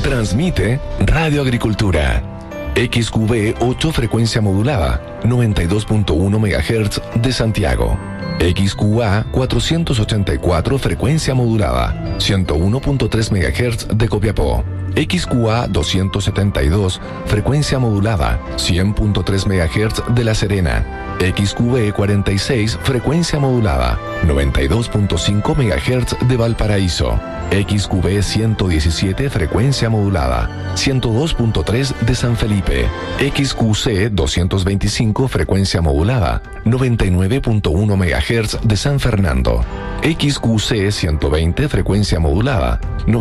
Transmite Radio Agricultura. XQB 8 frecuencia modulada, 92.1 MHz de Santiago. XQA 484 frecuencia modulada, 101.3 MHz de Copiapó. XQA 272 frecuencia modulada, 100.3 MHz de La Serena. XQB 46 frecuencia modulada, 92.5 MHz de Valparaíso. XQB 117 frecuencia modulada, 102.3 de San Felipe. XQC 225 frecuencia modulada, 99.1 MHz de San Fernando. XQC 120 frecuencia modulada,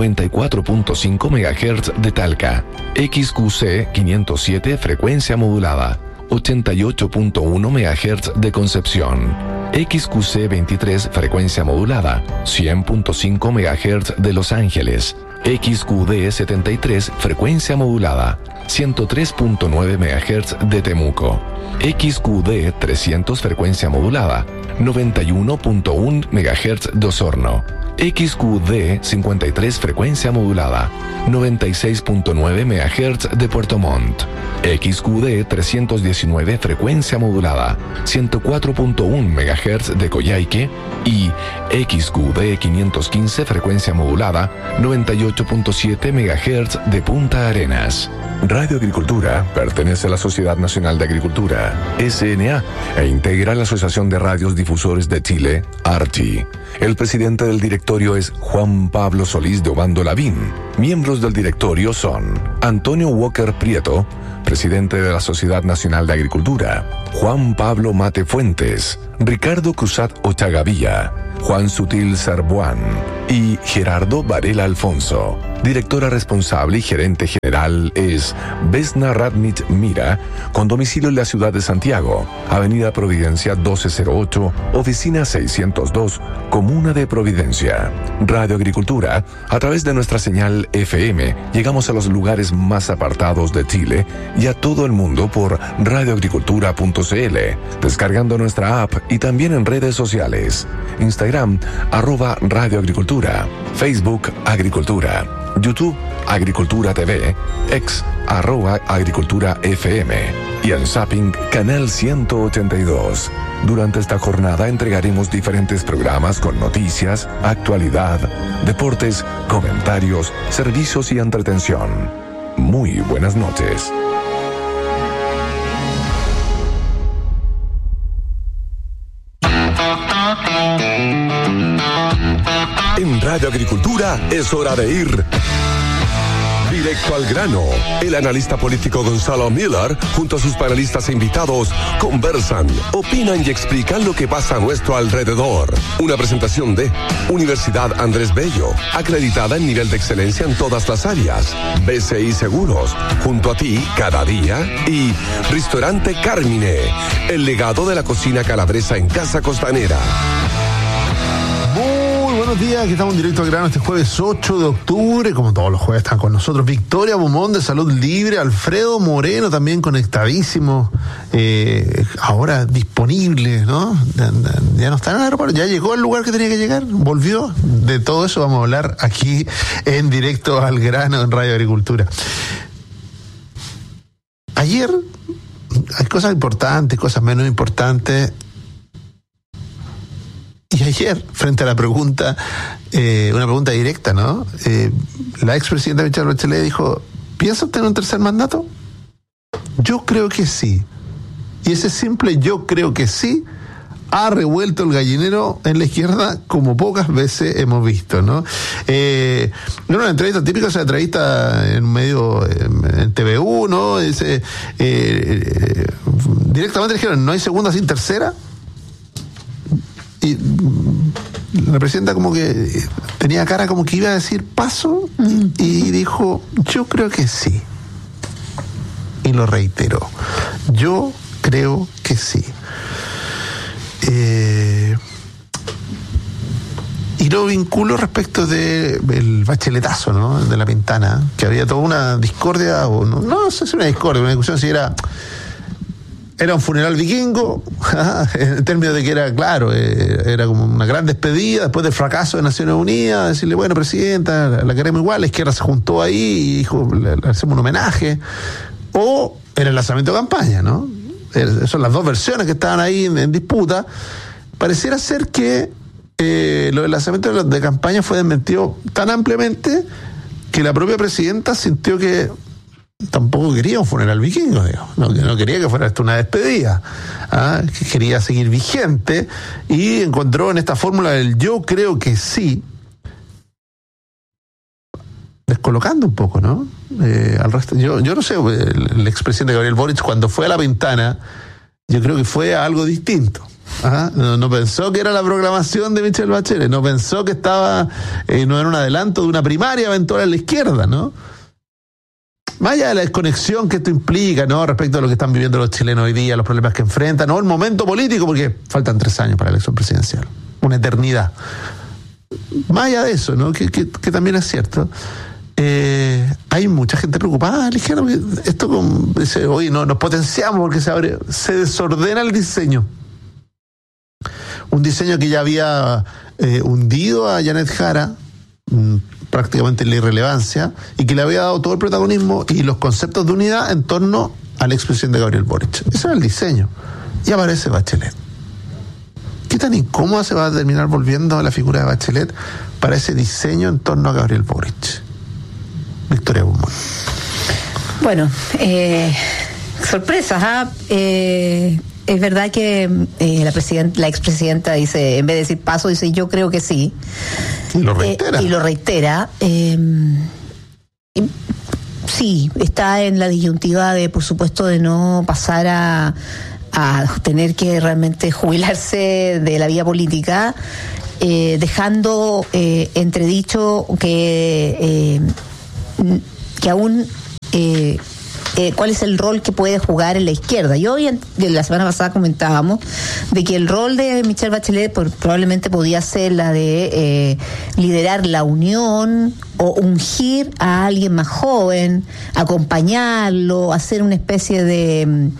94.5 MHz de Talca. XQC 507 frecuencia modulada, 88.1 MHz de Concepción. XQC 23 frecuencia modulada, 100.5 MHz de Los Ángeles. XQD 73 frecuencia modulada, 103.9 MHz de Temuco. XQD 300 frecuencia modulada, 91.1 MHz de Osorno. XQD 53 frecuencia modulada, 96.9 MHz de Puerto Montt. XQD 319 frecuencia modulada, 104.1 MHz de Coyhaique y XQD 515 frecuencia modulada, 98.7 MHz de Punta Arenas. Radio Agricultura pertenece a la Sociedad Nacional de Agricultura, SNA, e integra la Asociación de Radios Difusores de Chile, ARTI. El presidente del directorio es Juan Pablo Solís de Obando Lavín. Miembros del directorio son Antonio Walker Prieto, presidente de la Sociedad Nacional de Agricultura; Juan Pablo Mate Fuentes; Ricardo Cruzat Ochagavía; Juan Sutil Sarbuán y Gerardo Varela Alfonso. Directora responsable y gerente general es Vesna Radnich Mira, con domicilio en la ciudad de Santiago, Avenida Providencia 1208, Oficina 602, Comuna de Providencia. Radio Agricultura, a través de nuestra señal FM, llegamos a los lugares más apartados de Chile y a todo el mundo por radioagricultura.cl, descargando nuestra app y también en redes sociales. Instagram, @radioagricultura, Facebook Agricultura, YouTube Agricultura TV, X @Agricultura FM y en Zapping Canal 182. Durante esta jornada entregaremos diferentes programas con noticias, actualidad, deportes, comentarios, servicios y entretención. Muy buenas noches. En Radio Agricultura es hora de ir directo al grano. El analista político Gonzalo Miller, junto a sus panelistas e invitados, conversan, opinan y explican lo que pasa a nuestro alrededor. Una presentación de Universidad Andrés Bello, acreditada en nivel de excelencia en todas las áreas. BCI Seguros, junto a ti cada día. Y Restaurante Carmine, el legado de la cocina calabresa en Casa Costanera. Buenos días, aquí estamos en directo al grano este jueves 8 de octubre, como todos los jueves están con nosotros Victoria Bumón de Salud Libre, Alfredo Moreno también conectadísimo, ahora disponible, ¿no? Ya no está en el aeropuerto, ya llegó al lugar que tenía que llegar, volvió. De todo eso vamos a hablar aquí en directo al grano en Radio Agricultura. Ayer hay cosas importantes, cosas menos importantes. Y ayer, frente a la pregunta, una pregunta directa, ¿no? La expresidenta Michelle Bachelet dijo, ¿piensa tener un tercer mandato? Yo creo que sí. Y ese simple yo creo que sí ha revuelto el gallinero en la izquierda como pocas veces hemos visto, ¿no? No era una entrevista típica, esa entrevista en medio, en TVU, ¿no? Directamente dijeron, ¿no hay segunda sin tercera? Y la presidenta como que tenía cara como que iba a decir paso y dijo, yo creo que sí. Y lo reiteró, yo creo que sí. Y lo vinculo respecto del bacheletazo, ¿no? De la Pintana, que había toda una discordia, o no sé si una discordia, una discusión si era era un funeral vikingo, en términos de que era, claro, era como una gran despedida después del fracaso de Naciones Unidas, decirle, bueno, presidenta, la queremos igual, la izquierda se juntó ahí y dijo, le hacemos un homenaje, o era el lanzamiento de campaña, ¿no? Son las dos versiones que estaban ahí en disputa. Pareciera ser que lo del lanzamiento de campaña fue desmentido tan ampliamente que la propia presidenta sintió que tampoco quería un funeral vikingo, digamos. No quería que fuera esto una despedida, que quería seguir vigente, y encontró en esta fórmula del yo creo que sí, descolocando un poco, ¿no? Al resto, yo no sé, el expresidente Gabriel Boric, cuando fue a La Pintana, yo creo que fue a algo distinto. No pensó que era la proclamación de Michelle Bachelet, no pensó que estaba, no era un adelanto de una primaria eventual a la izquierda, ¿no? Más allá de la desconexión que esto implica, ¿no? Respecto a lo que están viviendo los chilenos hoy día, los problemas que enfrentan, ¿no? El momento político, porque faltan 3 años para la elección presidencial, una eternidad. Más allá de eso, ¿no? Que también es cierto. Hay mucha gente preocupada a la izquierda, porque esto dice, oye, no, nos potenciamos porque se desordena el diseño. Un diseño que ya había hundido a Janet Jara, prácticamente en la irrelevancia, y que le había dado todo el protagonismo y los conceptos de unidad en torno al expresidente Gabriel Boric. Ese era el diseño. Y aparece Bachelet. ¿Qué tan incómoda se va a terminar volviendo la figura de Bachelet para ese diseño en torno a Gabriel Boric? Victoria Guzmán. Bueno, sorpresas, es verdad que la expresidenta dice, en vez de decir paso, dice yo creo que sí. Y lo reitera. Sí, está en la disyuntiva de, por supuesto, de no pasar a tener que realmente jubilarse de la vida política, dejando entredicho que aún cuál es el rol que puede jugar en la izquierda. Y hoy, la semana pasada comentábamos de que el rol de Michelle Bachelet probablemente podía ser la de liderar la unión o ungir a alguien más joven, acompañarlo, hacer una especie de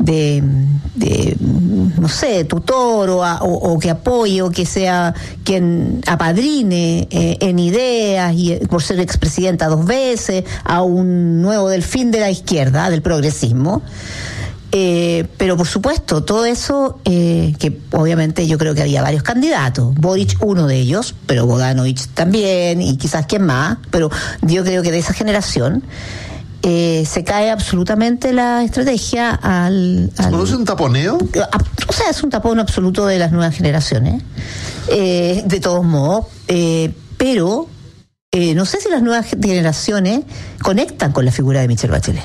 no sé, tutor o que apoye o que sea quien apadrine en ideas, y por ser expresidenta 2 veces, a un nuevo delfín de la izquierda, del progresismo. Pero por supuesto, todo eso, que obviamente yo creo que había varios candidatos, Boric uno de ellos, pero Bogdanovich también, y quizás quién más, pero yo creo que de esa generación se cae absolutamente la estrategia ¿Se produce un taponeo? O sea, es un tapón absoluto de las nuevas generaciones, de todos modos, pero no sé si las nuevas generaciones conectan con la figura de Michelle Bachelet.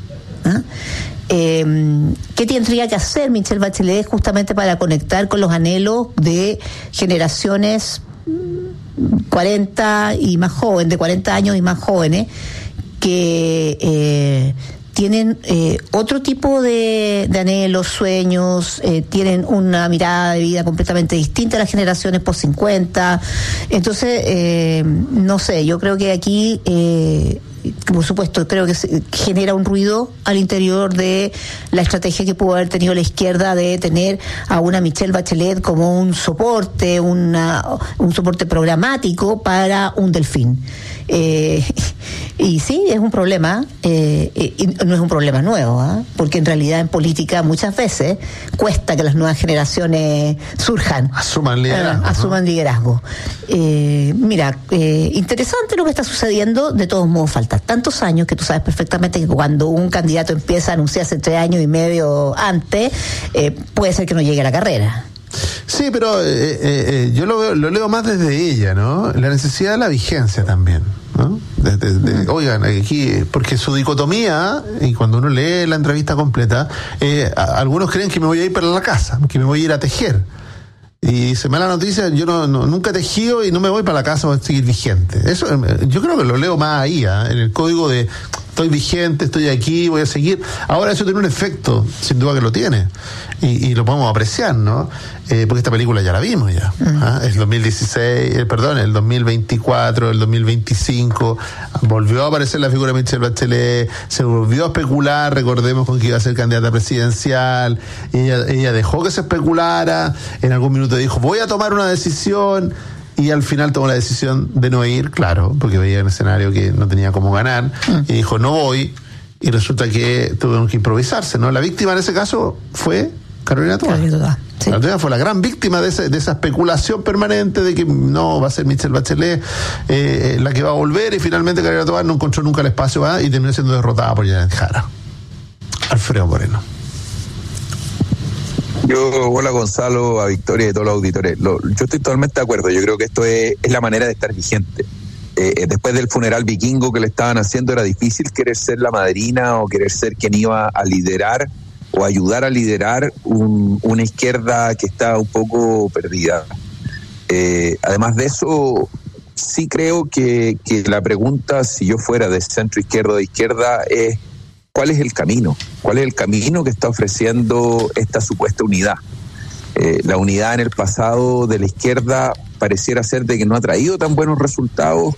¿Qué tendría que hacer Michelle Bachelet justamente para conectar con los anhelos de generaciones 40 y más jóvenes, de 40 años y más jóvenes, que tienen otro tipo de anhelos, sueños, tienen una mirada de vida completamente distinta a las generaciones post 50? Entonces, no sé, yo creo que aquí por supuesto, creo que genera un ruido al interior de la estrategia que pudo haber tenido la izquierda de tener a una Michelle Bachelet como un soporte, un soporte programático para un delfín. Y sí, es un problema, y no es un problema nuevo, porque en realidad en política muchas veces cuesta que las nuevas generaciones surjan. Asuman liderazgo. Asuman liderazgo. Mira, interesante lo que está sucediendo. De todos modos, falta tantos años que tú sabes perfectamente que cuando un candidato empieza a anunciarse 3 años y medio antes, puede ser que no llegue a la carrera. Sí, pero yo lo leo más desde ella, ¿no? La necesidad de la vigencia también, ¿no? Oigan, aquí, porque su dicotomía, y cuando uno lee la entrevista completa, algunos creen que me voy a ir para la casa, que me voy a ir a tejer. Y se me da la noticia, yo nunca he tejido y no me voy para la casa, voy a seguir vigente. Eso yo creo que lo leo más ahí, en el código de estoy vigente, estoy aquí, voy a seguir. Ahora eso tiene un efecto, sin duda que lo tiene, y lo podemos apreciar, ¿no? Porque esta película ya la vimos ya. El 2016, el 2024, el 2025, volvió a aparecer la figura de Michelle Bachelet, se volvió a especular, recordemos con que iba a ser candidata presidencial, ella dejó que se especulara, en algún minuto dijo, voy a tomar una decisión, y al final tomó la decisión de no ir, claro, porque veía un escenario que no tenía cómo ganar, y dijo, no voy, y resulta que tuvieron que improvisarse, ¿no? La víctima en ese caso fue Carolina Toá. Sí. Carolina Toá fue la gran víctima de esa especulación permanente de que no va a ser Michelle Bachelet la que va a volver, y finalmente Carolina Toá no encontró nunca el espacio y terminó siendo derrotada por Janet Jara. Alfredo Moreno. Hola Gonzalo, a Victoria y a todos los auditores. Yo estoy totalmente de acuerdo. Yo creo que esto es la manera de estar vigente. Después del funeral vikingo que le estaban haciendo, era difícil querer ser la madrina o querer ser quien iba a liderar o ayudar a liderar una izquierda que está un poco perdida. Además de eso, sí creo que la pregunta, si yo fuera de centro izquierda o de izquierda, es ¿cuál es el camino? ¿Cuál es el camino que está ofreciendo esta supuesta unidad? La unidad en el pasado de la izquierda pareciera ser de que no ha traído tan buenos resultados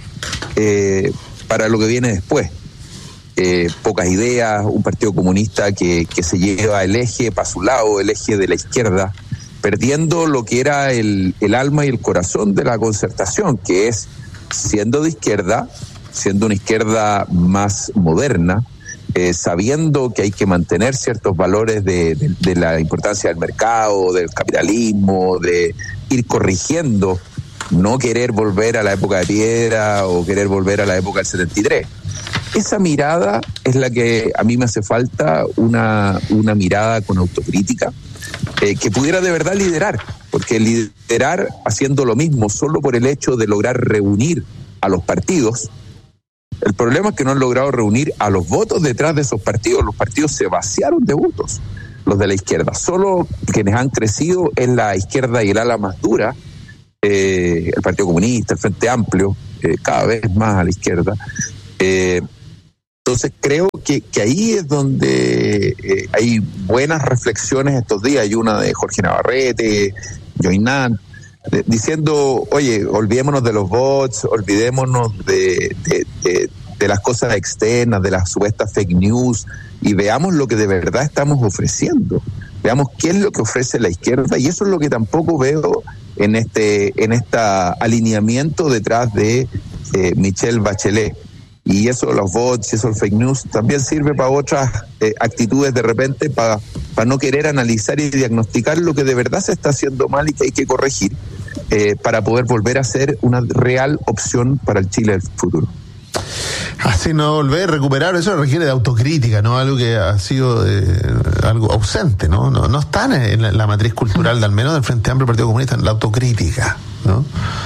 para lo que viene después. Pocas ideas, un partido comunista que se lleva el eje para su lado, el eje de la izquierda, perdiendo lo que era el alma y el corazón de la concertación, que es, siendo de izquierda, siendo una izquierda más moderna, sabiendo que hay que mantener ciertos valores de la importancia del mercado, del capitalismo, de ir corrigiendo, no querer volver a la época de piedra o querer volver a la época del 73. Esa mirada es la que a mí me hace falta, una mirada con autocrítica, que pudiera de verdad liderar, porque liderar haciendo lo mismo solo por el hecho de lograr reunir a los partidos. El problema es que no han logrado reunir a los votos detrás de esos partidos. Los partidos se vaciaron de votos, los de la izquierda. Solo quienes han crecido es la izquierda y el ala más dura, el Partido Comunista, el Frente Amplio, cada vez más a la izquierda. Entonces creo que ahí es donde hay buenas reflexiones estos días. Hay una de Jorge Navarrete, Joinán, diciendo, oye, olvidémonos de los bots, olvidémonos de las cosas externas, de las supuestas fake news, y veamos lo que de verdad estamos ofreciendo. Veamos qué es lo que ofrece la izquierda, y eso es lo que tampoco veo en este alineamiento detrás de Michelle Bachelet. Y eso, los bots y eso, el fake news, también sirve para otras actitudes de repente, para no querer analizar y diagnosticar lo que de verdad se está haciendo mal y que hay que corregir, para poder volver a ser una real opción para el Chile del futuro. Así no volver, recuperar, eso requiere de autocrítica, ¿no? Algo que ha sido algo ausente, ¿no? No está en la matriz cultural, al menos del Frente Amplio y Partido Comunista, en la autocrítica, ¿no?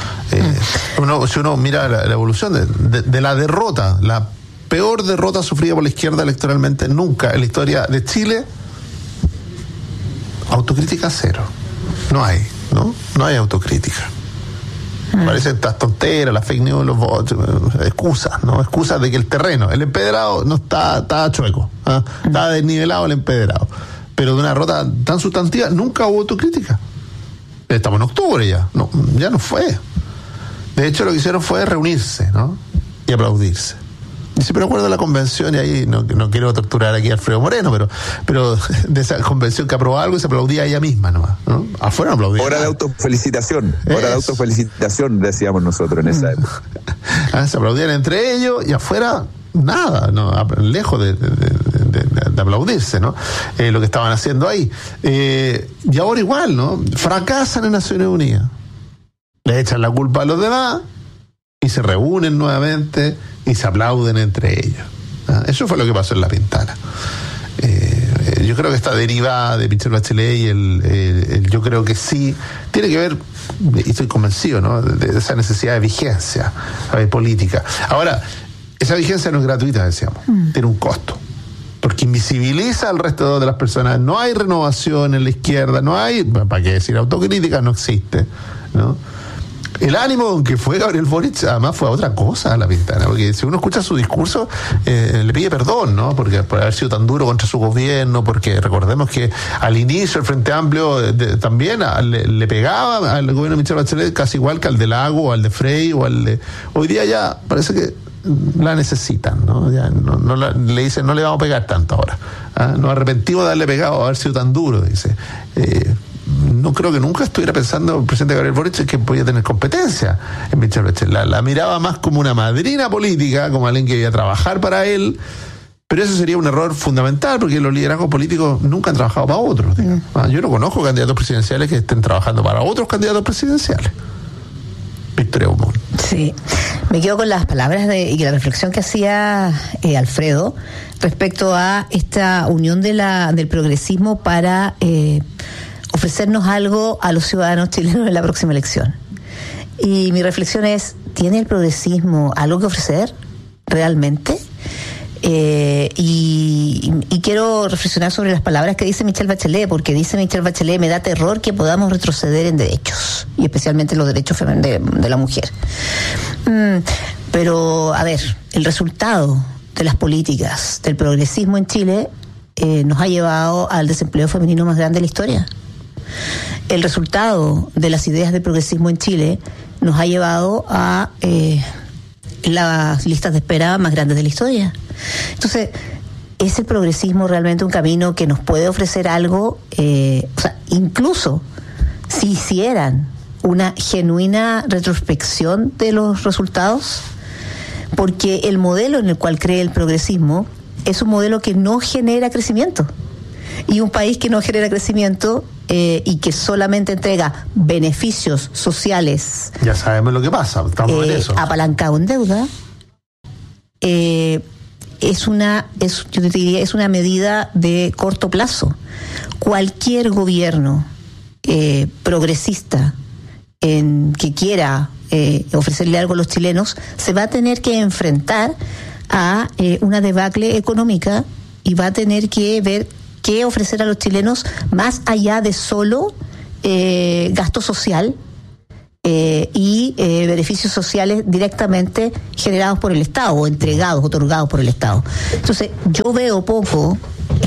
Si uno mira la evolución de la derrota, la peor derrota sufrida por la izquierda electoralmente nunca en la historia de Chile, autocrítica cero. No hay autocrítica. Parecen estas tonteras, las fake news, los bots, excusas de que el terreno, el empedrado no está chueco, está desnivelado el empedrado. Pero de una derrota tan sustantiva nunca hubo autocrítica. Estamos en octubre ya no fue. De hecho, lo que hicieron fue reunirse, ¿no? Y aplaudirse. Y siempre me acuerdo de la convención, y ahí no quiero torturar aquí a Alfredo Moreno, pero de esa convención que aprobó algo y se aplaudía ella misma nomás, ¿no? Afuera no aplaudía. Hora de autofelicitación, decíamos nosotros en esa época. Se aplaudían entre ellos y afuera nada, ¿no? Lejos de aplaudirse, ¿no? Lo que estaban haciendo ahí. Y ahora igual, ¿no? Fracasan en Naciones Unidas. Le echan la culpa a los demás y se reúnen nuevamente y se aplauden entre ellos. Eso fue lo que pasó en La Pintana. Yo creo que esta derivada de Michelle Bachelet y yo creo que sí tiene que ver, y estoy convencido, ¿no?, de esa necesidad de vigencia política. Ahora, esa vigencia no es gratuita, decíamos, tiene un costo, porque invisibiliza al resto de las personas. No hay renovación en la izquierda, no hay, ¿para qué decir autocrítica? No existe, ¿no? El ánimo con que fue Gabriel Boric, además, fue a otra cosa a La Pintana, porque si uno escucha su discurso, le pide perdón, ¿no? Porque por haber sido tan duro contra su gobierno, porque recordemos que al inicio el Frente Amplio también le pegaba al gobierno de Michelle Bachelet casi igual que al de Lago, o al de Frey, o al de... Hoy día ya parece que la necesitan, ¿no? Ya le dicen, no le vamos a pegar tanto ahora. Nos arrepentimos de haberle pegado, haber sido tan duro, dice. No creo que nunca estuviera pensando el presidente Gabriel Boric que podía tener competencia en Michelle Bachelet. La miraba más como una madrina política, como alguien que iba a trabajar para él, pero eso sería un error fundamental, porque los liderazgos políticos nunca han trabajado para otros. Yo no conozco candidatos presidenciales que estén trabajando para otros candidatos presidenciales. Victoria Beaumont. Sí, me quedo con las palabras y la reflexión que hacía Alfredo respecto a esta unión del progresismo para ofrecernos algo a los ciudadanos chilenos en la próxima elección. Y mi reflexión es, ¿tiene el progresismo algo que ofrecer realmente? Y quiero reflexionar sobre las palabras que dice Michelle Bachelet, porque dice Michelle Bachelet, me da terror que podamos retroceder en derechos, y especialmente los derechos de la mujer. Pero, a ver, el resultado de las políticas del progresismo en Chile nos ha llevado al desempleo femenino más grande de la historia. El resultado de las ideas del progresismo en Chile nos ha llevado a las listas de espera más grandes de la historia. Entonces, ¿es el progresismo realmente un camino que nos puede ofrecer algo? O sea, incluso si hicieran una genuina retrospección de los resultados, porque el modelo en el cual cree el progresismo es un modelo que no genera crecimiento. Y un país que no genera crecimiento y que solamente entrega beneficios sociales, ya sabemos lo que pasa, estamos en eso, apalancado en deuda, es una medida de corto plazo. Cualquier gobierno progresista que quiera ofrecerle algo a los chilenos se va a tener que enfrentar a una debacle económica y va a tener que ver qué ofrecer a los chilenos más allá de solo gasto social y beneficios sociales directamente generados por el Estado o otorgados por el Estado. Entonces, yo veo poco,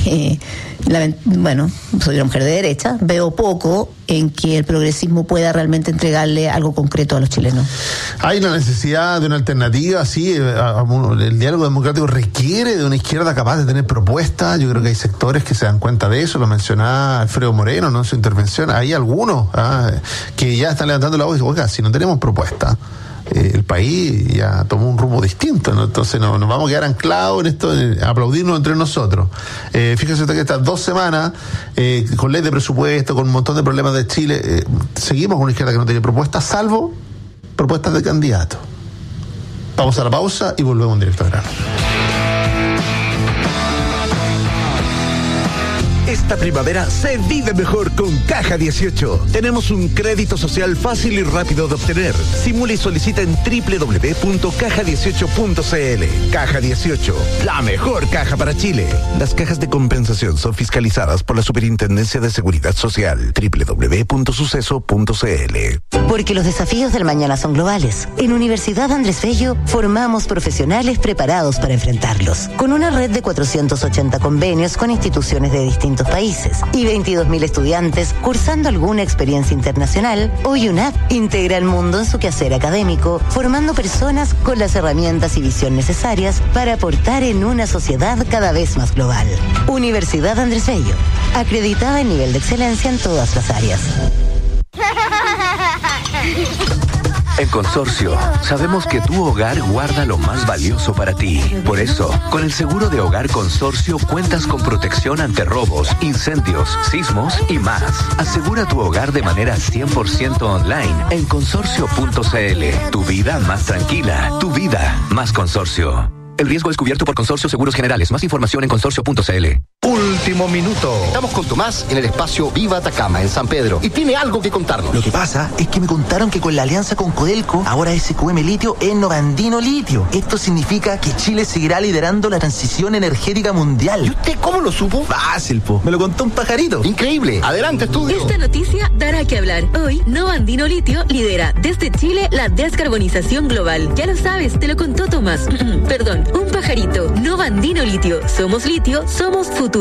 soy una mujer de derecha, veo poco en que el progresismo pueda realmente entregarle algo concreto a los chilenos. Hay una necesidad de una alternativa, sí, el diálogo democrático requiere de una izquierda capaz de tener propuestas. Yo creo que hay sectores que se dan cuenta de eso, lo mencionaba Alfredo Moreno, ¿no?, en su intervención. Hay algunos que ya están levantando la voz y dicen, oiga, si no tenemos propuesta, el país ya tomó un rumbo distinto, ¿no? Entonces nos vamos a quedar anclados en esto, aplaudirnos entre nosotros. Fíjese usted que estas 2 semanas, con ley de presupuesto, con un montón de problemas de Chile, seguimos con una izquierda que no tiene propuestas, salvo propuestas de candidatos. Vamos a la pausa y volvemos en directo a grano. Esta primavera se vive mejor con Caja 18. Tenemos un crédito social fácil y rápido de obtener. Simula y solicita en www.caja18.cl. Caja 18, la mejor caja para Chile. Las cajas de compensación son fiscalizadas por la Superintendencia de Seguridad Social. www.suceso.cl. Porque los desafíos del mañana son globales. En Universidad Andrés Bello formamos profesionales preparados para enfrentarlos. Con una red de 480 convenios con instituciones de distintos países y 22.000 estudiantes cursando alguna experiencia internacional, hoy UNAP integra el mundo en su quehacer académico, formando personas con las herramientas y visión necesarias para aportar en una sociedad cada vez más global. Universidad Andrés Bello, acreditada en nivel de excelencia en todas las áreas. En Consorcio, sabemos que tu hogar guarda lo más valioso para ti. Por eso, con el seguro de hogar Consorcio cuentas con protección ante robos, incendios, sismos y más. Asegura tu hogar de manera 100% online en consorcio.cl. Tu vida más tranquila, tu vida más Consorcio. El riesgo es cubierto por Consorcio Seguros Generales. Más información en consorcio.cl. Último minuto. Estamos con Tomás en el espacio Viva Atacama, en San Pedro, y tiene algo que contarnos. Lo que pasa es que me contaron que con la alianza con Codelco, ahora SQM Litio es Novandino Litio. Esto significa que Chile seguirá liderando la transición energética mundial. ¿Y usted cómo lo supo? Fácil, po. Me lo contó un pajarito. Increíble. Adelante, estudio. Esta noticia dará que hablar. Hoy, Novandino Litio lidera desde Chile la descarbonización global. Ya lo sabes, te lo contó Tomás. Perdón, un pajarito. Novandino Litio. Somos litio, somos futuro.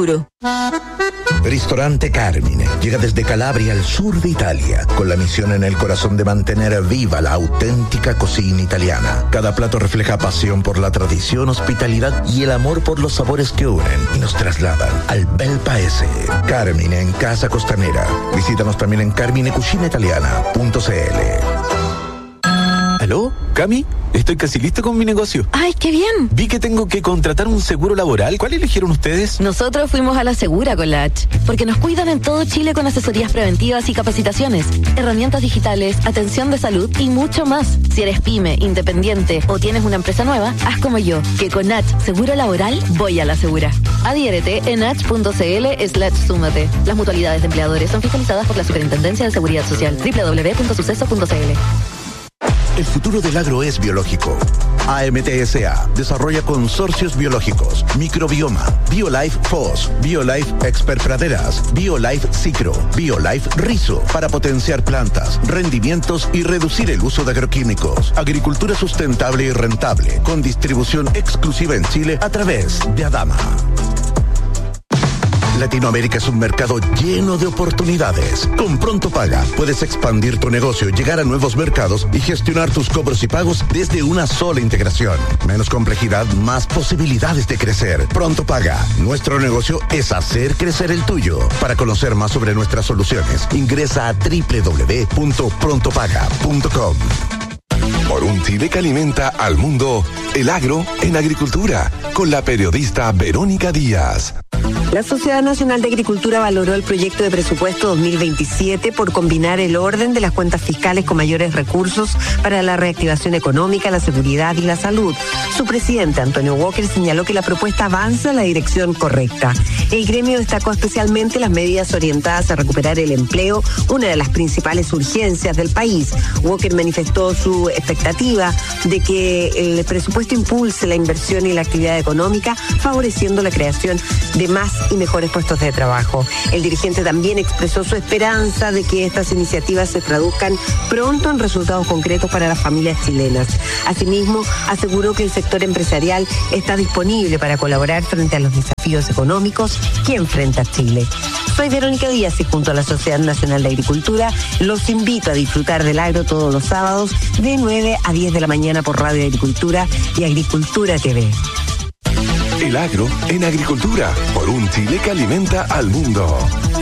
Ristorante Carmine llega desde Calabria al sur de Italia con la misión en el corazón de mantener viva la auténtica cocina italiana. Cada plato refleja pasión por la tradición, hospitalidad y el amor por los sabores que unen y nos trasladan al bel paese. Carmine en Casa Costanera. Visítanos también en carminecucinaitaliana.cl. ¿Aló? ¿Cami? Estoy casi listo con mi negocio. ¡Ay, qué bien! Vi que tengo que contratar un seguro laboral. ¿Cuál eligieron ustedes? Nosotros fuimos a La Segura con la H, porque nos cuidan en todo Chile con asesorías preventivas y capacitaciones, herramientas digitales, atención de salud y mucho más. Si eres pyme, independiente o tienes una empresa nueva, haz como yo, que con H Seguro Laboral voy a La Segura. Adhiérete en h.cl/súmate. Las mutualidades de empleadores son fiscalizadas por la Superintendencia de Seguridad Social. www.suceso.cl. El futuro del agro es biológico. AMTSA desarrolla consorcios biológicos, microbioma, BioLife FOS, BioLife Expert Praderas, BioLife Cicro, BioLife Rizo, para potenciar plantas, rendimientos y reducir el uso de agroquímicos. Agricultura sustentable y rentable, con distribución exclusiva en Chile a través de Adama. Latinoamérica es un mercado lleno de oportunidades. Con Pronto Paga puedes expandir tu negocio, llegar a nuevos mercados y gestionar tus cobros y pagos desde una sola integración. Menos complejidad, más posibilidades de crecer. Pronto Paga. Nuestro negocio es hacer crecer el tuyo. Para conocer más sobre nuestras soluciones, ingresa a www.prontopaga.com. Por un Chile que alimenta al mundo, el agro en agricultura, con la periodista Verónica Díaz. La Sociedad Nacional de Agricultura valoró el proyecto de presupuesto 2027 por combinar el orden de las cuentas fiscales con mayores recursos para la reactivación económica, la seguridad y la salud. Su presidente, Antonio Walker, señaló que la propuesta avanza en la dirección correcta. El gremio destacó especialmente las medidas orientadas a recuperar el empleo, una de las principales urgencias del país. Walker manifestó su expectativa de que el presupuesto impulse la inversión y la actividad económica, favoreciendo la creación de más y mejores puestos de trabajo. El dirigente también expresó su esperanza de que estas iniciativas se traduzcan pronto en resultados concretos para las familias chilenas. Asimismo, aseguró que el sector empresarial está disponible para colaborar frente a los desafíos económicos que enfrenta Chile. Soy Verónica Díaz y junto a la Sociedad Nacional de Agricultura los invito a disfrutar del agro todos los sábados de 9 a 10 de la mañana por Radio Agricultura y Agricultura TV. El agro en agricultura, por un Chile que alimenta al mundo.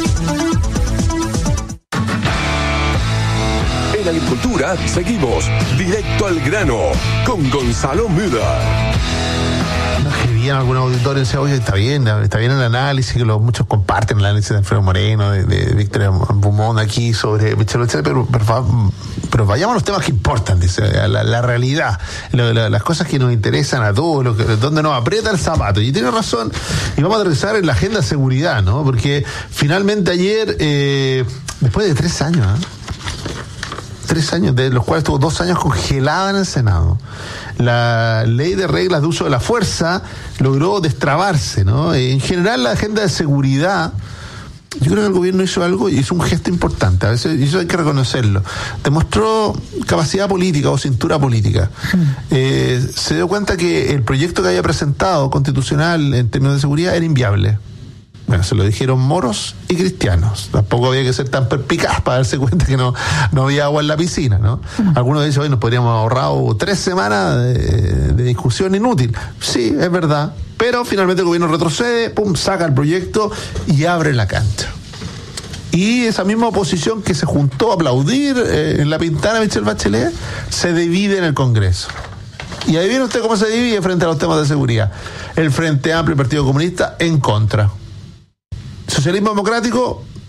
En agricultura seguimos directo al grano con Gonzalo Müller. Escribían algunos auditores y decían, oye, está bien el análisis, que muchos comparten el análisis de Alfredo Moreno, de Victoria Beaumont aquí sobre Michelle Bachelet, pero vayamos a los temas que importan, dice, la realidad, las cosas que nos interesan a todos, donde nos aprieta el zapato. Y tiene razón, y vamos a aterrizar en la agenda de seguridad, ¿no? Porque finalmente ayer, después de 3 años, 3 años, de los cuales estuvo 2 años congelada en el Senado, la ley de reglas de uso de la fuerza logró destrabarse, ¿no? En general, la agenda de seguridad, yo creo que el gobierno hizo algo y hizo un gesto importante, a veces, y eso hay que reconocerlo. Demostró capacidad política o cintura política. Se dio cuenta que el proyecto que había presentado constitucional en términos de seguridad era inviable. Bueno, se lo dijeron moros y cristianos. Tampoco había que ser tan perspicaz para darse cuenta que no había agua en la piscina, ¿no? Algunos dicen, hoy nos podríamos ahorrado 3 semanas de discusión inútil. Sí, es verdad. Pero finalmente el gobierno retrocede, saca el proyecto y abre la cancha. Y esa misma oposición que se juntó a aplaudir en la pintana de Michelle Bachelet, se divide en el Congreso. Y ahí viene usted cómo se divide frente a los temas de seguridad. El Frente Amplio y el Partido Comunista en contra. Socialismo Democrático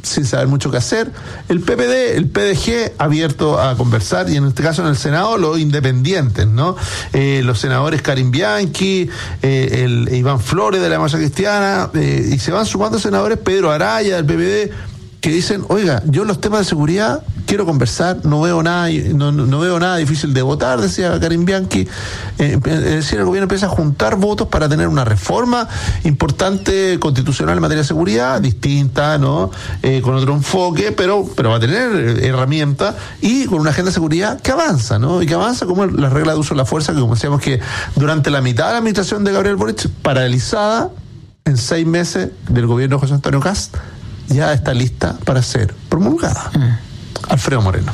sin saber mucho qué hacer. El PPD, el PDG, abierto a conversar, y en este caso en el Senado, los independientes, ¿no? Los senadores Karim Bianchi, el Iván Flores de la Democracia Cristiana, y se van sumando senadores, Pedro Araya del PPD, que dicen, oiga, yo en los temas de seguridad quiero conversar, no veo nada difícil de votar, decía Karim Bianchi. Es decir, el gobierno empieza a juntar votos para tener una reforma importante constitucional en materia de seguridad, distinta, ¿no? Con otro enfoque, pero va a tener herramientas y con una agenda de seguridad que avanza, ¿no? Y que avanza como la regla de uso de la fuerza, que como decíamos que durante la mitad de la administración de Gabriel Boric, paralizada en 6 meses del gobierno de José Antonio Kast, ya está lista para ser promulgada. Alfredo Moreno.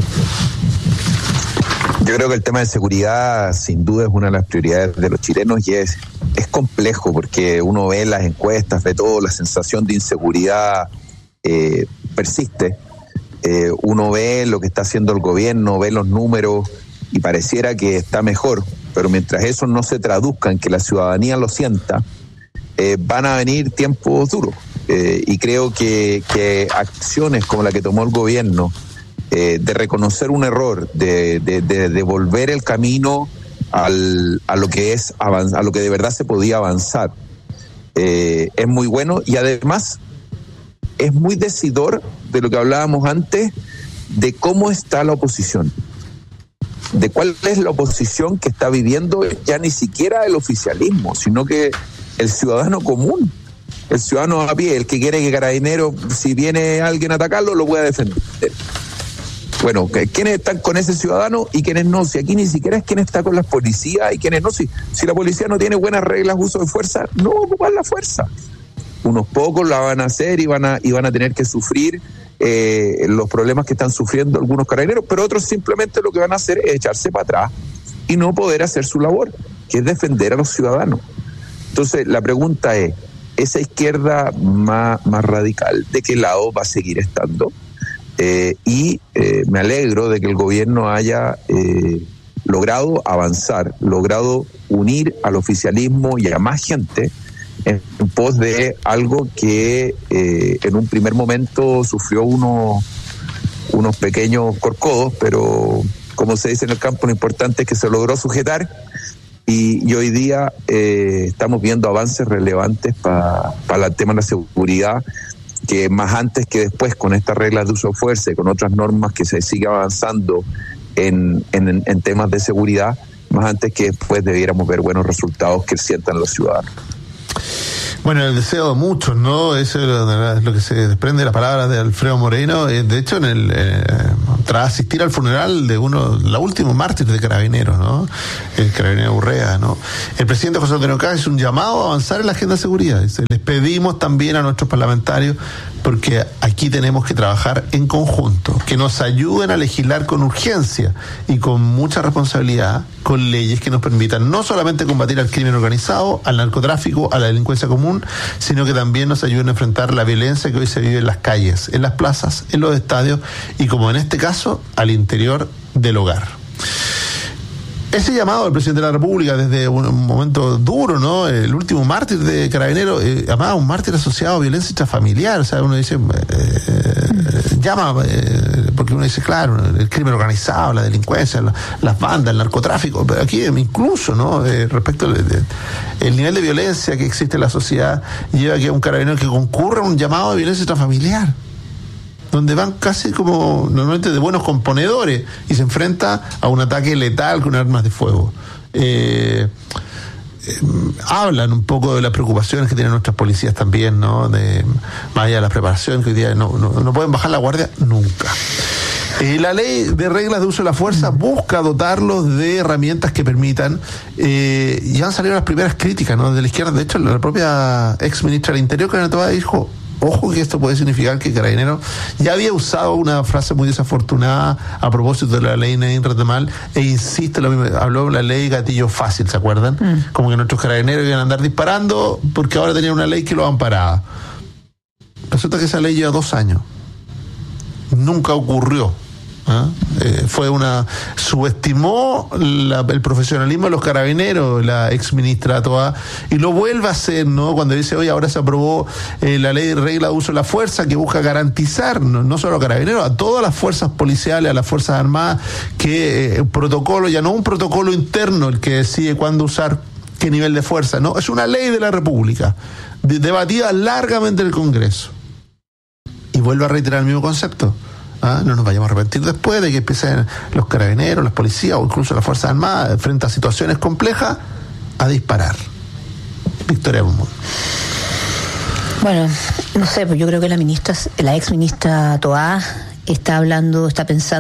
Yo creo que el tema de seguridad sin duda es una de las prioridades de los chilenos, y es complejo porque uno ve las encuestas, ve todo, la sensación de inseguridad persiste. Uno ve lo que está haciendo el gobierno, ve los números y pareciera que está mejor, pero mientras eso no se traduzca en que la ciudadanía lo sienta, van a venir tiempos duros. Y creo que acciones como la que tomó el gobierno, de reconocer un error, de volver el camino a lo que es a lo que de verdad se podía avanzar, es muy bueno, y además es muy decidor de lo que hablábamos antes, de cómo está la oposición, de cuál es la oposición que está viviendo ya ni siquiera el oficialismo, sino que el ciudadano común. El ciudadano a pie, el que quiere que Carabineros, si viene alguien a atacarlo, lo pueda defender. Bueno, ¿quiénes están con ese ciudadano y quiénes no? Si aquí ni siquiera es quién está con las policías y quiénes no. Si la policía no tiene buenas reglas de uso de fuerza, no va a ocupar la fuerza. Unos pocos la van a hacer y van a tener que sufrir los problemas que están sufriendo algunos carabineros, pero otros simplemente lo que van a hacer es echarse para atrás y no poder hacer su labor, que es defender a los ciudadanos. Entonces, la pregunta es, esa izquierda más radical, ¿de qué lado va a seguir estando? Me alegro de que el gobierno haya logrado avanzar, logrado unir al oficialismo y a más gente en pos de algo que en un primer momento sufrió unos pequeños corcodos, pero como se dice en el campo, lo importante es que se logró sujetar. Y hoy día estamos viendo avances relevantes para el tema de la seguridad, que más antes que después, con estas reglas de uso de fuerza y con otras normas que se sigue avanzando en temas de seguridad, más antes que después debiéramos ver buenos resultados que sientan los ciudadanos. Bueno, el deseo de muchos, ¿no? Eso es lo que se desprende de las palabras de Alfredo Moreno. De hecho, tras asistir al funeral de la última mártir de Carabineros, ¿no? El carabinero Urrea, ¿no? El presidente José Antonio Kast hizo un llamado a avanzar en la agenda de seguridad. Dice, les pedimos también a nuestros parlamentarios, porque aquí tenemos que trabajar en conjunto, que nos ayuden a legislar con urgencia y con mucha responsabilidad, con leyes que nos permitan no solamente combatir al crimen organizado, al narcotráfico, a la delincuencia común, sino que también nos ayuden a enfrentar la violencia que hoy se vive en las calles, en las plazas, en los estadios y, como en este caso, al interior del hogar. Ese llamado del presidente de la República desde un momento duro, ¿no? El último mártir de Carabineros, además un mártir asociado a violencia intrafamiliar, o sea, uno dice, llama, porque uno dice, claro, el crimen organizado, la delincuencia, las bandas, el narcotráfico, pero aquí incluso, ¿no? Respecto el nivel de violencia que existe en la sociedad, lleva a que un carabinero que concurra a un llamado de violencia intrafamiliar, donde van casi como normalmente de buenos componedores y se enfrenta a un ataque letal con armas de fuego. Hablan un poco de las preocupaciones que tienen nuestras policías también, ¿no? Más allá de la preparación, que hoy día no pueden bajar la guardia nunca. La ley de reglas de uso de la fuerza busca dotarlos de herramientas que permitan, y han salido las primeras críticas, ¿no? De la izquierda. De hecho, la propia ex ministra del Interior, Karen Toá, dijo, ojo que esto puede significar que Carabineros ya había usado una frase muy desafortunada a propósito de la ley Nadine Retemal, e insiste lo mismo, habló de la ley gatillo fácil, ¿se acuerdan? Como que nuestros carabineros iban a andar disparando porque ahora tenían una ley que lo amparaba. Resulta que esa ley lleva 2 años. Nunca ocurrió Subestimó el profesionalismo de los carabineros, la ex ministra Toá, y lo vuelve a hacer, ¿no? Cuando dice, oye, ahora se aprobó la ley de regla de uso de la fuerza que busca garantizar, no solo a carabineros, a todas las fuerzas policiales, a las fuerzas armadas, que un protocolo, ya no un protocolo interno el que decide cuándo usar qué nivel de fuerza, no, es una ley de la República, debatida largamente en el Congreso. Y vuelve a reiterar el mismo concepto. No nos vayamos a arrepentir después de que empiecen los carabineros, las policías o incluso las Fuerzas Armadas, frente a situaciones complejas, a disparar. Victoria Mundo. Bueno, no sé, pues yo creo que la ex ministra Toá está hablando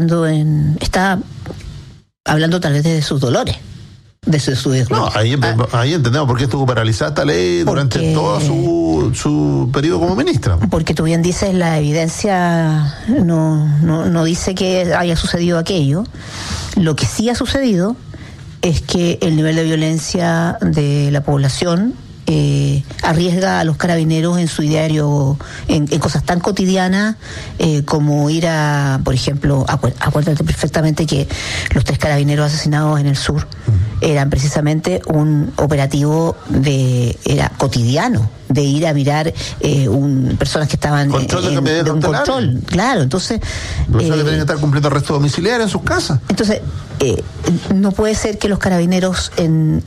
tal vez de sus dolores. De su no, ahí entendemos por qué estuvo paralizada esta ley durante todo su periodo como ministra. Porque tú bien dices, la evidencia no dice que haya sucedido aquello. Lo que sí ha sucedido es que el nivel de violencia de la población arriesga a los carabineros en su diario, en cosas tan cotidianas como ir a, por ejemplo, acuérdate perfectamente que los 3 carabineros asesinados en el sur eran precisamente un operativo era cotidiano, de ir a mirar personas que estaban de un control, claro, entonces que tienen que estar cumpliendo arresto domiciliario en sus casas. Entonces no puede ser que los carabineros en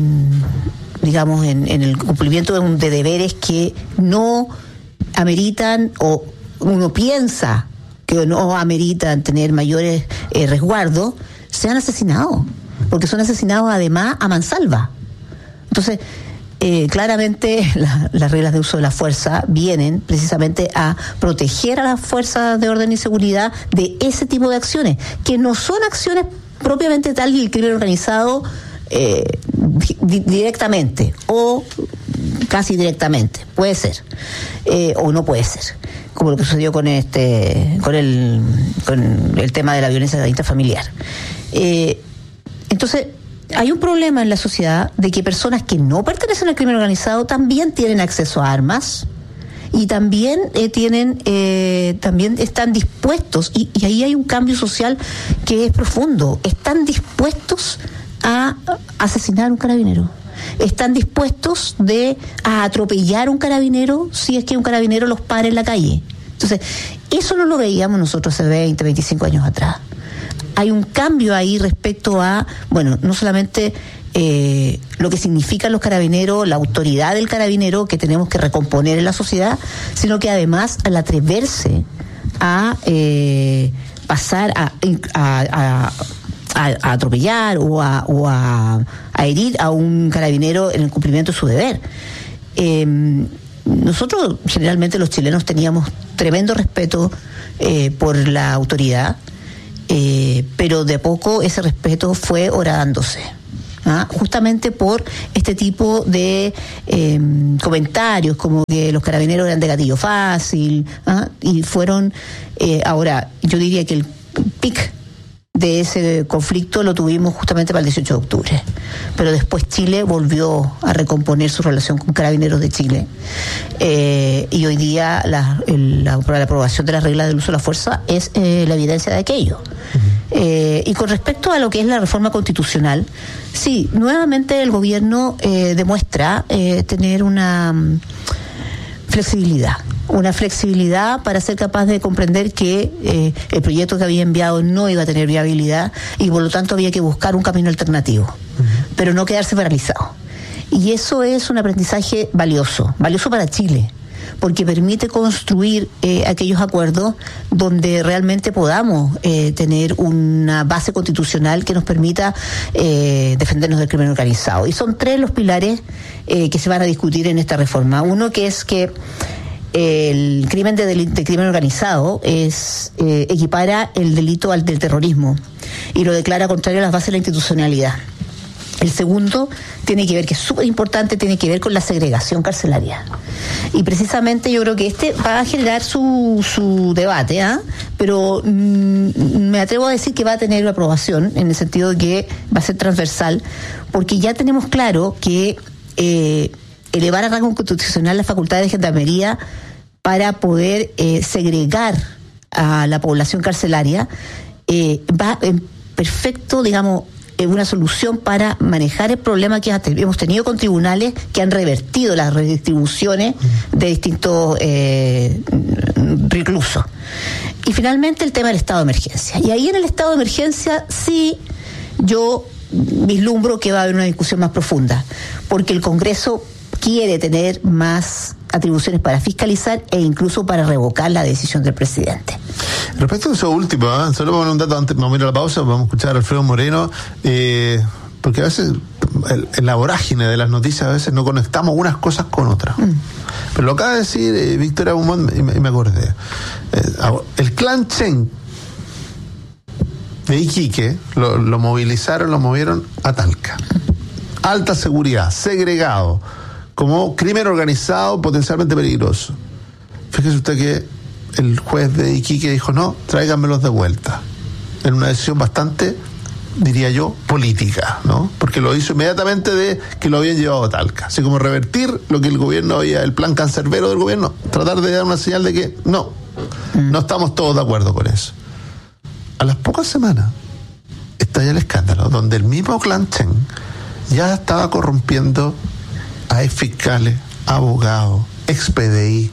el cumplimiento de deberes que no ameritan, o uno piensa que no ameritan tener mayores resguardos, sean asesinados, porque son asesinados además a mansalva. Entonces, claramente las reglas de uso de la fuerza vienen precisamente a proteger a las fuerzas de orden y seguridad de ese tipo de acciones, que no son acciones propiamente tal y el crimen organizado directamente o casi directamente, puede ser, o no puede ser, como lo que sucedió con el tema de la violencia intrafamiliar. Entonces hay un problema en la sociedad de que personas que no pertenecen al crimen organizado también tienen acceso a armas y también también están dispuestos, y ahí hay un cambio social que es profundo, están dispuestos a asesinar a un carabinero, están dispuestos a atropellar a un carabinero si es que un carabinero los para en la calle. Entonces, eso no lo veíamos nosotros hace 20, 25 años atrás. Hay un cambio ahí respecto a, no solamente lo que significan los carabineros, la autoridad del carabinero que tenemos que recomponer en la sociedad, sino que además al atreverse a pasar a atropellar o a herir a un carabinero en el cumplimiento de su deber. Nosotros, generalmente los chilenos, teníamos tremendo respeto por la autoridad, pero de a poco ese respeto fue horadándose, justamente por este tipo de comentarios como que los carabineros eran de gatillo fácil, y fueron, ahora yo diría que el pic de ese conflicto lo tuvimos justamente para el 18 de octubre, pero después Chile volvió a recomponer su relación con Carabineros de Chile, y hoy día la aprobación de las reglas del uso de la fuerza es la evidencia de aquello. Y con respecto a lo que es la reforma constitucional, sí, nuevamente el gobierno demuestra tener una flexibilidad para ser capaz de comprender que el proyecto que había enviado no iba a tener viabilidad y por lo tanto había que buscar un camino alternativo, pero no quedarse paralizado. Y eso es un aprendizaje valioso para Chile, porque permite construir aquellos acuerdos donde realmente podamos tener una base constitucional que nos permita defendernos del crimen organizado. Y son 3 los pilares que se van a discutir en esta reforma. Uno, que es que el crimen de crimen organizado equipara el delito al del terrorismo y lo declara contrario a las bases de la institucionalidad. El segundo tiene que ver, que es súper importante, tiene que ver con la segregación carcelaria. Y precisamente yo creo que va a generar su debate, pero me atrevo a decir que va a tener una aprobación, en el sentido de que va a ser transversal, porque ya tenemos claro que elevar a rango constitucional las facultades de gendarmería para poder segregar a la población carcelaria va en perfecto, digamos, una solución para manejar el problema que hemos tenido con tribunales que han revertido las redistribuciones de distintos reclusos. Y finalmente el tema del estado de emergencia. Y ahí en el estado de emergencia sí yo vislumbro que va a haber una discusión más profunda, porque el Congreso quiere tener más atribuciones para fiscalizar e incluso para revocar la decisión del presidente. Respecto a eso último, solo para poner un dato antes, vamos a ir a la pausa, vamos a escuchar a Alfredo Moreno, porque a veces en la vorágine de las noticias a veces no conectamos unas cosas con otras. Pero lo acaba de decir Victoria Guzmán y me acordé. El clan Chen de Iquique lo movieron a Talca. Alta seguridad, segregado, como crimen organizado potencialmente peligroso. Fíjese usted que el juez de Iquique dijo, no, tráiganmelos de vuelta. En una decisión bastante, diría yo, política, ¿no? Porque lo hizo inmediatamente de que lo habían llevado a Talca. Así como revertir lo que el gobierno había, el plan cancerbero del gobierno, tratar de dar una señal de que no estamos todos de acuerdo con eso. A las pocas semanas estalla el escándalo, donde el mismo clan Chen ya estaba corrompiendo a ex fiscales, abogados, ex PDI,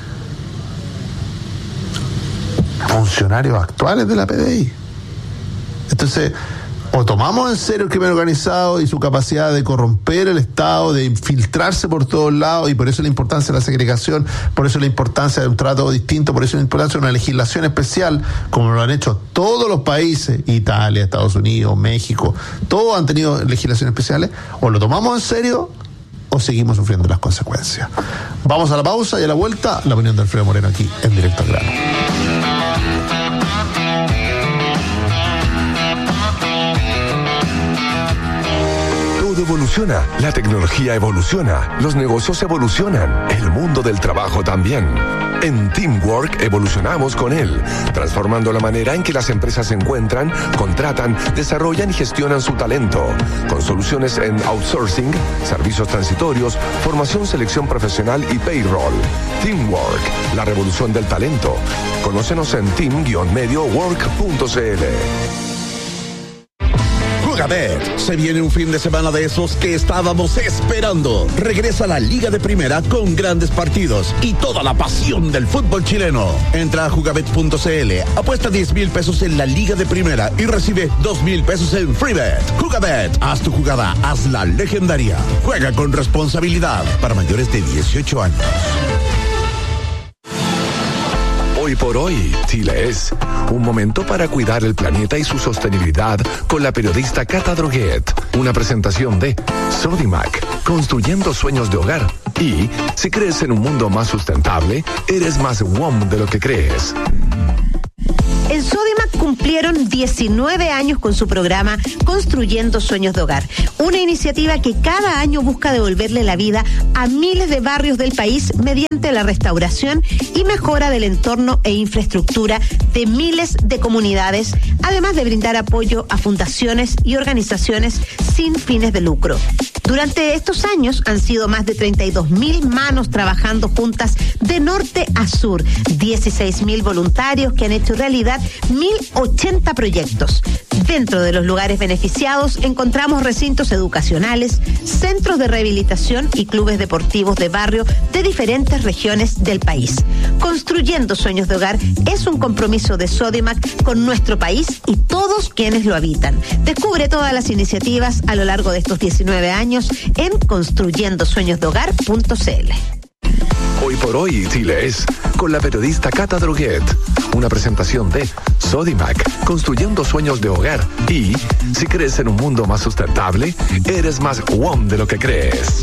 funcionarios actuales de la PDI. Entonces, o tomamos en serio el crimen organizado y su capacidad de corromper el Estado, de infiltrarse por todos lados, y por eso la importancia de la segregación, por eso la importancia de un trato distinto, por eso la importancia de una legislación especial, como lo han hecho todos los países, Italia, Estados Unidos, México, todos han tenido legislaciones especiales. O lo tomamos en serio o seguimos sufriendo las consecuencias. Vamos a la pausa y a la vuelta, la opinión de Alfredo Moreno aquí en Directo al Grano. Evoluciona, la tecnología evoluciona, los negocios evolucionan, el mundo del trabajo también. En Teamwork evolucionamos con él, transformando la manera en que las empresas se encuentran, contratan, desarrollan y gestionan su talento, con soluciones en outsourcing, servicios transitorios, formación, selección profesional y payroll. Teamwork, la revolución del talento. Conócenos en team-mediowork.cl. Jugabet. Se viene un fin de semana de esos que estábamos esperando. Regresa a la Liga de Primera con grandes partidos y toda la pasión del fútbol chileno. Entra a jugabet.cl, apuesta 10,000 pesos en la Liga de Primera y recibe 2,000 pesos en FreeBet. Jugabet, haz tu jugada, hazla legendaria. Juega con responsabilidad para mayores de 18 años. Hoy por hoy, Chile es un momento para cuidar el planeta y su sostenibilidad con la periodista Cata Droguet. Una presentación de Sodimac, construyendo sueños de hogar. Y si crees en un mundo más sustentable, eres más WOM de lo que crees. En Sodimac cumplieron 19 años con su programa Construyendo Sueños de Hogar, una iniciativa que cada año busca devolverle la vida a miles de barrios del país mediante la restauración y mejora del entorno e infraestructura de miles de comunidades, además de brindar apoyo a fundaciones y organizaciones sin fines de lucro. Durante estos años han sido más de 32,000 manos trabajando juntas de norte a sur, 16,000 voluntarios que han hecho realidad 1,080 proyectos. Dentro de los lugares beneficiados encontramos recintos educacionales, centros de rehabilitación y clubes deportivos de barrio de diferentes regiones del país. Construyendo Sueños de Hogar es un compromiso de Sodimac con nuestro país y todos quienes lo habitan. Descubre todas las iniciativas a lo largo de estos 19 años en construyendosueñosdehogar.cl. Hoy por hoy, Chile es con la periodista Cata Droguet. Una presentación de Sodimac, construyendo sueños de hogar. Y si crees en un mundo más sustentable, eres más WOM de lo que crees.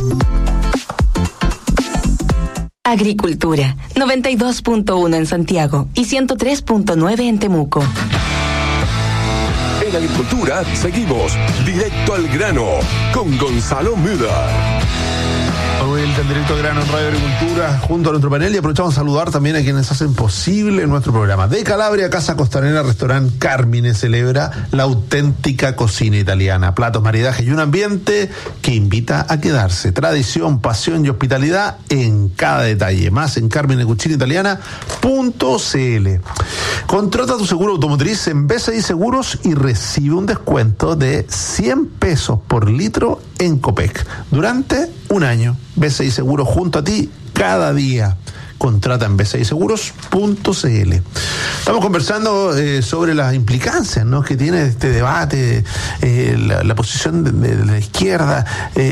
Agricultura, 92.1 en Santiago y 103.9 en Temuco. En Agricultura seguimos directo al grano con Gonzalo Müller. El en Directo Grano en Radio Agricultura junto a nuestro panel, y aprovechamos a saludar también a quienes hacen posible nuestro programa. De Calabria, Casa Costanera, Restaurante Carmine celebra la auténtica cocina italiana, platos, maridajes y un ambiente que invita a quedarse. Tradición, pasión y hospitalidad en cada detalle. Más en carminecucinaitaliana.cl. Contrata tu seguro automotriz en BCI Seguros y recibe un descuento de 100 pesos por litro en Copec durante un año. BCI Seguros junto a ti cada día. Contrata en bciseguros.cl. Estamos conversando sobre las implicancias, ¿no?, que tiene este debate, la posición de la izquierda.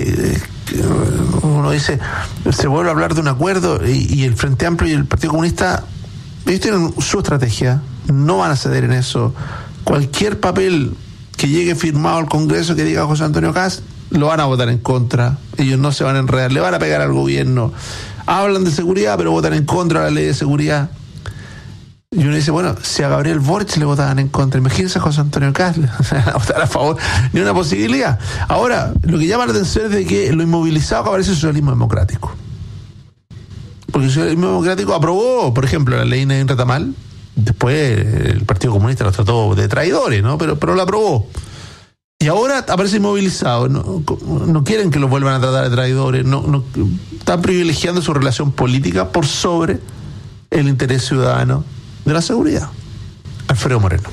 Uno dice, se vuelve a hablar de un acuerdo y el Frente Amplio y el Partido Comunista, ellos tienen su estrategia, no van a ceder en eso. Cualquier papel que llegue firmado al Congreso que diga José Antonio Kast, lo van a votar en contra. Ellos no se van a enredar, le van a pegar al gobierno. Hablan de seguridad, pero votan en contra de la ley de seguridad. Y uno dice, bueno, si a Gabriel Boric le votaban en contra, imagínense a José Antonio Kast, a votar a favor, ni una posibilidad. Ahora, lo que llama la atención es de que lo inmovilizado que aparece es el socialismo democrático. Porque el socialismo democrático aprobó, por ejemplo, la ley Nadine Retamal. Después el Partido Comunista los trató de traidores, ¿no? Pero lo aprobó. Y ahora aparece inmovilizado. No quieren que los vuelvan a tratar de traidores. No están privilegiando su relación política por sobre el interés ciudadano de la seguridad. Alfredo Moreno.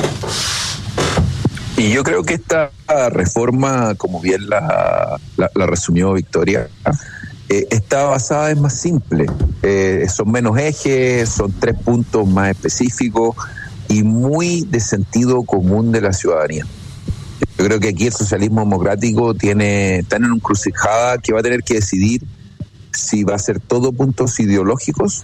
Y yo creo que esta reforma, como bien la resumió Victoria, está basada en más simple. Son menos ejes, son 3 puntos más específicos y muy de sentido común de la ciudadanía. Yo creo que aquí el socialismo democrático está en una encrucijada que va a tener que decidir si va a ser todo puntos ideológicos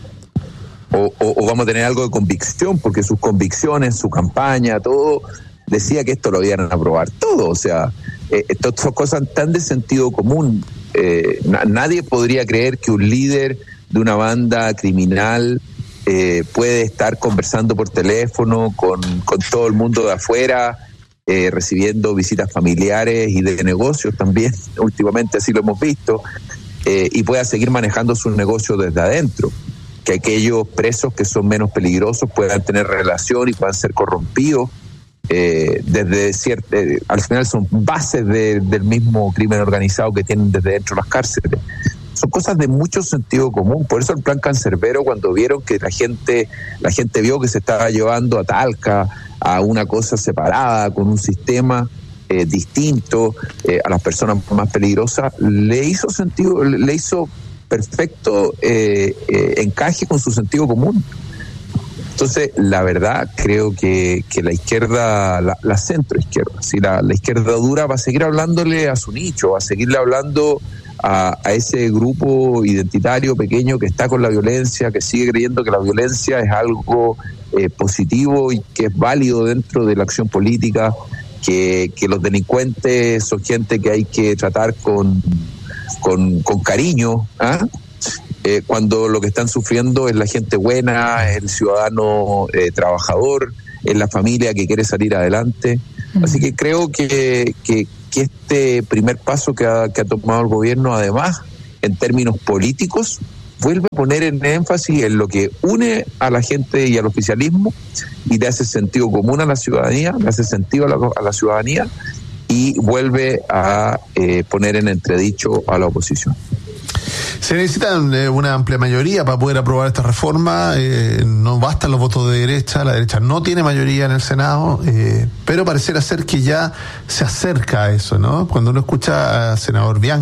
o vamos a tener algo de convicción, porque sus convicciones, su campaña, todo decía que esto lo iban a aprobar todo. O sea, estas son cosas tan de sentido común. Nadie podría creer que un líder de una banda criminal puede estar conversando por teléfono con todo el mundo de afuera, recibiendo visitas familiares y de negocios también. Últimamente así lo hemos visto, y pueda seguir manejando sus negocios desde adentro. Que aquellos presos que son menos peligrosos puedan tener relación y puedan ser corrompidos. Al final son bases del mismo crimen organizado que tienen desde dentro las cárceles. Son cosas de mucho sentido común. Por eso el plan Cancerbero, cuando vieron que la gente vio que se estaba llevando a Talca a una cosa separada, con un sistema distinto, a las personas más peligrosas, le hizo sentido, le hizo perfecto encaje con su sentido común. Entonces, la verdad, creo que la izquierda, la centroizquierda, ¿sí? la izquierda dura va a seguir hablándole a su nicho, va a seguirle hablando a ese grupo identitario pequeño que está con la violencia, que sigue creyendo que la violencia es algo positivo y que es válido dentro de la acción política, que los delincuentes son gente que hay que tratar con cariño, ¿ah? Cuando lo que están sufriendo es la gente buena, es el ciudadano trabajador, es la familia que quiere salir adelante. Así que creo que este primer paso que ha tomado el gobierno, además, en términos políticos, vuelve a poner en énfasis en lo que une a la gente y al oficialismo y le hace sentido común a la ciudadanía, le hace sentido a la ciudadanía y vuelve a poner en entredicho a la oposición. Se necesita una amplia mayoría para poder aprobar esta reforma. No bastan los votos de derecha. La derecha no tiene mayoría en el Senado, pero pareciera ser que ya se acerca a eso, ¿no? Cuando uno escucha al senador Bianchi